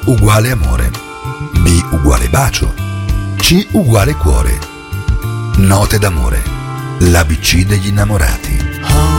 uguale amore, B uguale bacio, C uguale cuore. Note d'amore, l'ABC degli innamorati.